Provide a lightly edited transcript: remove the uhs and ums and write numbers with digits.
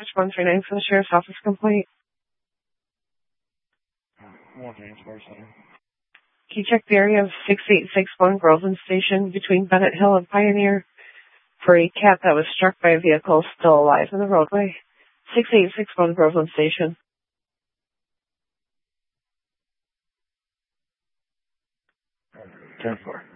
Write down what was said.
Dispatch 139 for the Sheriff's Office complaint. 134 Center. Can you check the area of 6861 Groveland Station between Bennett Hill and Pioneer for a cat that was struck by a vehicle still alive in the roadway? 6861 Groveland Station. 10-4.